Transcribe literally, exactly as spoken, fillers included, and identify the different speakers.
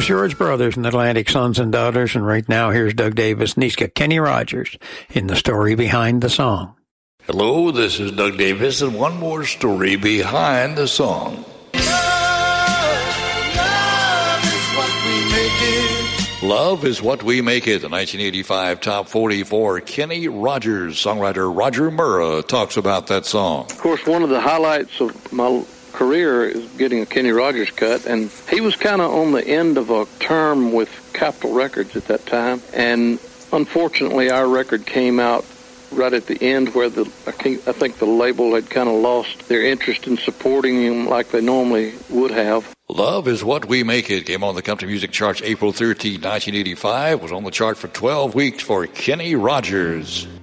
Speaker 1: was George Brothers and Atlantic Sons and Daughters, and right now here's Doug Davis, Niska, Kenny Rogers in the story behind the song.
Speaker 2: Hello, this is Doug Davis, and one more story behind the song. Love is what we make it. The nineteen eighty-five Top forty for Kenny Rogers. Songwriter Roger Murrah talks about that song.
Speaker 3: Of course, one of the highlights of my career is getting a Kenny Rogers cut, and he was kind of on the end of a term with Capitol Records at that time, and unfortunately our record came out right at the end where the I think, I think the label had kind of lost their interest in supporting him like they normally would have.
Speaker 2: Love is What We Make It came on the country music charts April thirteenth, nineteen eighty-five, was on the chart for twelve weeks for Kenny Rogers.